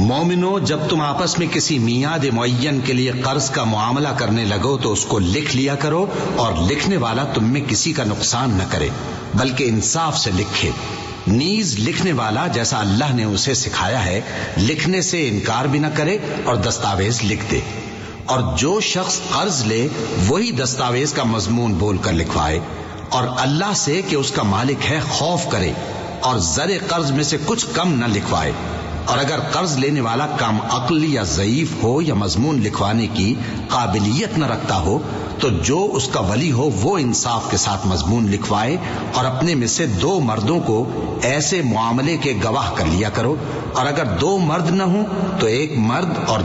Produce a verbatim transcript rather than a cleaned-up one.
مومنو، جب تم آپس میں کسی میعاد معین کے لیے قرض کا معاملہ کرنے لگو تو اس کو لکھ لیا کرو، اور لکھنے والا تم میں کسی کا نقصان نہ کرے بلکہ انصاف سے لکھے۔ نیز لکھنے والا جیسا اللہ نے اسے سکھایا ہے لکھنے سے انکار بھی نہ کرے اور دستاویز لکھ دے، اور جو شخص قرض لے وہی دستاویز کا مضمون بول کر لکھوائے، اور اللہ سے کہ اس کا مالک ہے خوف کرے، اور زر قرض میں سے کچھ کم نہ لکھوائے۔ اور اگر قرض لینے والا کم عقل یا ضعیف ہو یا مضمون لکھوانے کی قابلیت نہ رکھتا ہو تو جو اس کا ولی ہو وہ انصاف کے ساتھ مضمون لکھوائے، اور اپنے میں سے دو مردوں کو ایسے معاملے کے گواہ کر لیا کرو، اور اگر دو مرد نہ ہوں تو ایک مرد اور